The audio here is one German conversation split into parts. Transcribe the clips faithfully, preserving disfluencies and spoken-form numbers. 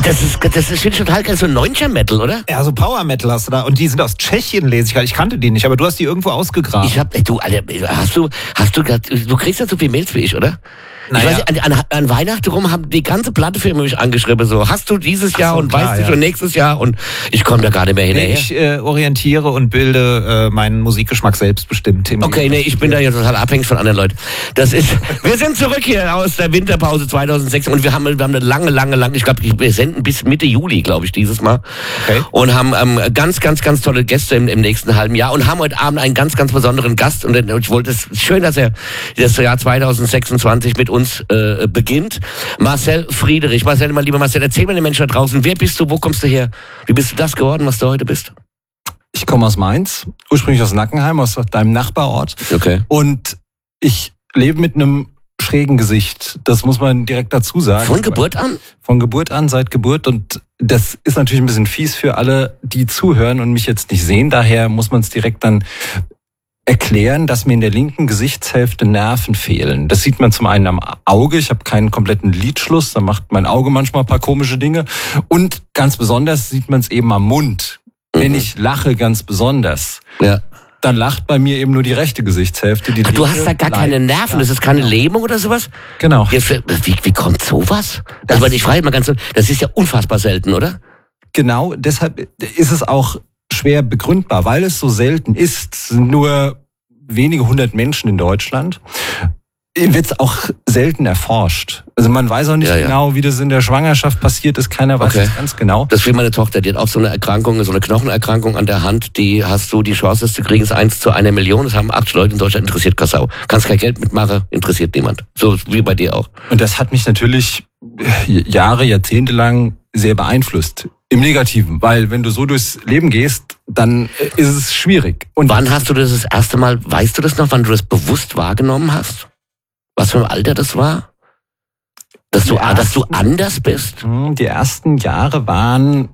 Das ist, das ist, finde ich total geil, so Neuncher-Metal, oder? Ja, so Power-Metal hast du da. Und die sind aus Tschechien, lese ich gerade. Ich kannte die nicht, aber du hast die irgendwo ausgegraben. Ich hab, ey, du, Alter, hast du, hast du grad, du kriegst ja so viel Mails wie ich, oder? Naja. Ich weiß nicht, an, an, an Weihnachten rum haben die ganze Plattefirma mich angeschrieben, so, hast du dieses Jahr so, und klar, weißt du ja. schon nächstes Jahr und ich komme da gar nicht mehr hinterher. Nee, ich äh, orientiere und bilde äh, meinen Musikgeschmack selbstbestimmt. Okay, nee, ich bin da ja total abhängig von anderen Leuten. Das ist, wir sind zurück hier aus der Winterpause zweitausendsechs und wir haben, wir haben eine lange, lange, lange, ich glaube, wir senden bis Mitte Juli, glaube ich, dieses Mal. Okay. Und haben ähm, ganz, ganz, ganz tolle Gäste im, im nächsten halben Jahr und haben heute Abend einen ganz, ganz besonderen Gast und ich wollte es, schön, dass er das Jahr zweitausendsechsundzwanzig mit uns äh, beginnt. Marcel Friedrich. Marcel, mein lieber Marcel, erzähl mal den Menschen da draußen, wer bist du, wo kommst du her? Wie bist du das geworden, was du heute bist? Ich komme aus Mainz, ursprünglich aus Nackenheim, aus deinem Nachbarort. Okay. Und ich lebe mit einem schrägen Gesicht. Das muss man direkt dazu sagen. Von Geburt an? Von Geburt an, seit Geburt. Und das ist natürlich ein bisschen fies für alle, die zuhören und mich jetzt nicht sehen. Daher muss man es direkt dann erklären, dass mir in der linken Gesichtshälfte Nerven fehlen. Das sieht man zum einen am Auge. Ich habe keinen kompletten Lidschluss. Da macht mein Auge manchmal ein paar komische Dinge. Und ganz besonders sieht man es eben am Mund. Mhm. Wenn ich lache, ganz besonders. Ja. Dann lacht bei mir eben nur die rechte Gesichtshälfte. Die Ach, du hast da gar keine Nerven, das ist keine Lähmung oder sowas? Genau. Ja, wie, wie kommt sowas? Also, ich frage mal ganz, das ist ja unfassbar selten, oder? Genau, deshalb ist es auch schwer begründbar, weil es so selten ist, sind nur wenige hundert Menschen in Deutschland, wird es auch selten erforscht. Also man weiß auch nicht ja, ja. genau, wie das in der Schwangerschaft passiert ist, keiner weiß okay. es ganz genau. Das ist wie meine Tochter, die hat auch so eine Erkrankung, so eine Knochenerkrankung an der Hand, die hast du, die Chance ist zu kriegen, ist eins zu einer Million, das haben achtzig Leute in Deutschland, interessiert Kassau. Kannst kein Geld mitmachen, interessiert niemand. So wie bei dir auch. Und das hat mich natürlich Jahre, Jahrzehnte lang sehr beeinflusst. Im Negativen, weil wenn du so durchs Leben gehst, dann ist es schwierig. Und wann hast du das das erste Mal, weißt du das noch, wann du das bewusst wahrgenommen hast? Was für ein Alter das war? Dass du, ersten, dass du anders bist? Die ersten Jahre waren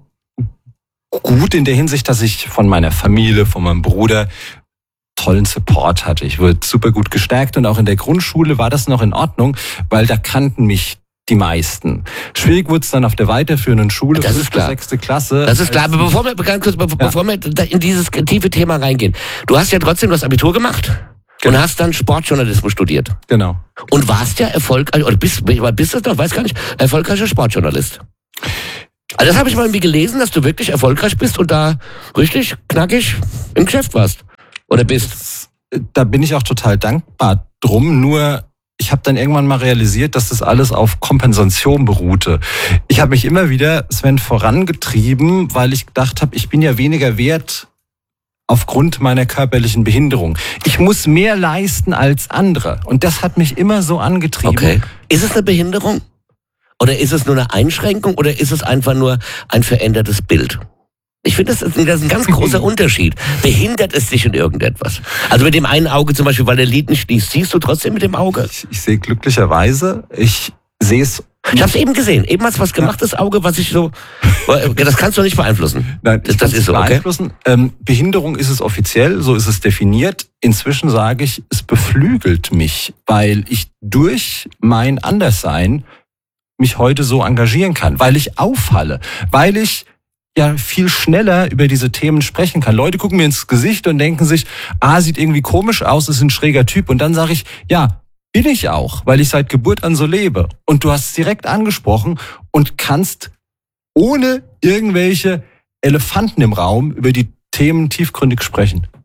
gut in der Hinsicht, dass ich von meiner Familie, von meinem Bruder tollen Support hatte. Ich wurde super gut gestärkt und auch in der Grundschule war das noch in Ordnung, weil da kannten mich die meisten. Schwierig wurde es dann auf der weiterführenden Schule, das ist klar. sechste Klasse. Das ist klar, aber bevor wir, ganz kurz, bevor, ja. bevor wir in dieses tiefe Thema reingehen. Du hast ja trotzdem das Abitur gemacht genau. und hast dann Sportjournalismus studiert. Genau. Und warst ja erfolgreich, oder bist, bist du noch, weiß gar nicht, erfolgreicher Sportjournalist. Also das habe ich mal irgendwie gelesen, dass du wirklich erfolgreich bist und da richtig knackig im Geschäft warst. Oder bist. Das, da bin ich auch total dankbar drum, nur ich habe dann irgendwann mal realisiert, dass das alles auf Kompensation beruhte. Ich habe mich immer wieder, Sven, vorangetrieben, weil ich gedacht habe, ich bin ja weniger wert aufgrund meiner körperlichen Behinderung. Ich muss mehr leisten als andere. Und das hat mich immer so angetrieben. Okay. Ist es eine Behinderung? Oder ist es nur eine Einschränkung? Oder ist es einfach nur ein verändertes Bild? Ich finde, das ist ein ganz großer Unterschied. Behindert es dich in irgendetwas? Also mit dem einen Auge zum Beispiel, weil der Lid nicht schließt, siehst du trotzdem mit dem Auge? Ich, ich sehe glücklicherweise, ich sehe es. Ich habe es eben gesehen. Eben hast du was gemacht, das Auge, was ich so... Das kannst du nicht beeinflussen. Nein, das, das ist so, beeinflussen. Okay? Ähm, Behinderung ist es offiziell, so ist es definiert. Inzwischen sage ich, es beflügelt mich, weil ich durch mein Anderssein mich heute so engagieren kann, weil ich auffalle, weil ich ja viel schneller über diese Themen sprechen kann. Leute gucken mir ins Gesicht und denken sich, ah, sieht irgendwie komisch aus, ist ein schräger Typ. Und dann sage ich, ja, bin ich auch, weil ich seit Geburt an so lebe. Und du hast es direkt angesprochen und kannst ohne irgendwelche Elefanten im Raum über die Themen tiefgründig sprechen.